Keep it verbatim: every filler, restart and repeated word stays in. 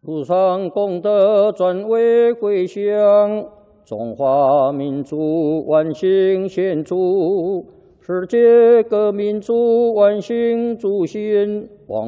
菩萨功德转为回向，中华民族万幸献祝，世界各民族万幸祝新，往